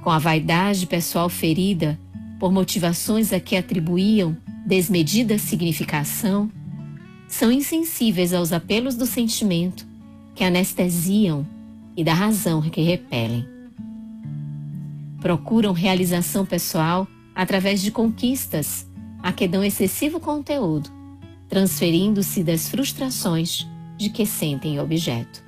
com a vaidade pessoal ferida por motivações a que atribuíam desmedida significação, são insensíveis aos apelos do sentimento que anestesiam e da razão que repelem. Procuram realização pessoal através de conquistas a que dão excessivo conteúdo, transferindo-se das frustrações de que sentem objeto.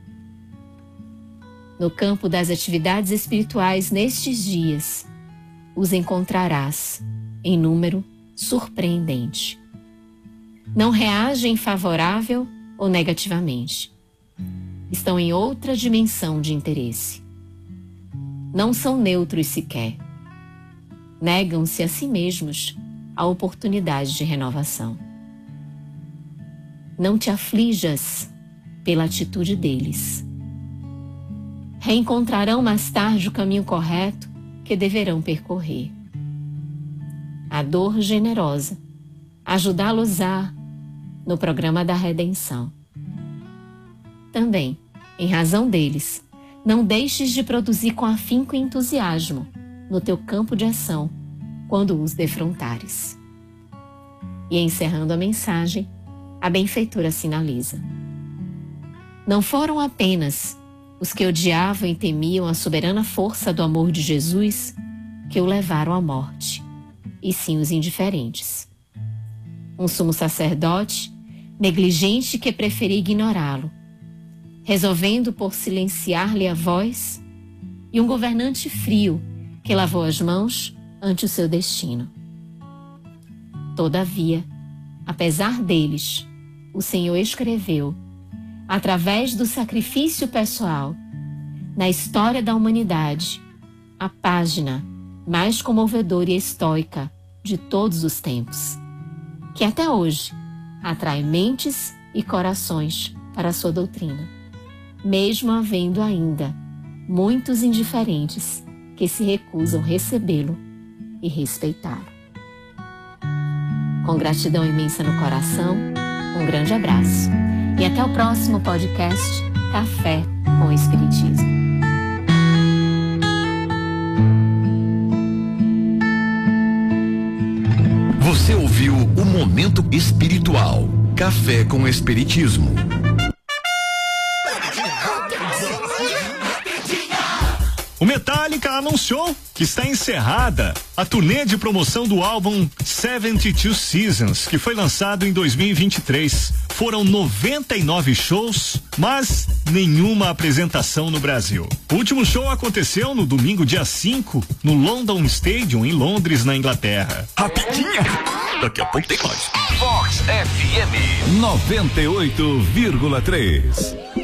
No campo das atividades espirituais nestes dias, os encontrarás em número surpreendente. Não reagem favorável ou negativamente. Estão em outra dimensão de interesse. Não são neutros sequer. Negam-se a si mesmos a oportunidade de renovação. Não te aflijas pela atitude deles. Reencontrarão mais tarde o caminho correto que deverão percorrer. A dor generosa ajudá-los-á no programa da redenção. Também, em razão deles, não deixes de produzir com afinco e entusiasmo no teu campo de ação quando os defrontares. E encerrando a mensagem, a benfeitora sinaliza: não foram apenas os que odiavam e temiam a soberana força do amor de Jesus que o levaram à morte, e sim os indiferentes. Um sumo sacerdote negligente que preferia ignorá-lo, resolvendo por silenciar-lhe a voz, e um governante frio que lavou as mãos ante o seu destino. Todavia, apesar deles, o Senhor escreveu, através do sacrifício pessoal, na história da humanidade, a página mais comovedora e estoica de todos os tempos, que até hoje atrai mentes e corações para a sua doutrina, mesmo havendo ainda muitos indiferentes que se recusam recebê-lo e respeitá-lo. Com gratidão imensa no coração, um grande abraço e até o próximo podcast Café com o Espiritismo. Você ouviu o Momento Espiritual, Café com o Espiritismo. O Metallica anunciou que está encerrada a turnê de promoção do álbum 72 Seasons, que foi lançado em 2023. Foram 99 shows, mas nenhuma apresentação no Brasil. O último show aconteceu no domingo, dia 5, no London Stadium, em Londres, na Inglaterra. Rapidinha! Daqui a pouco tem mais. Vox FM 98,3.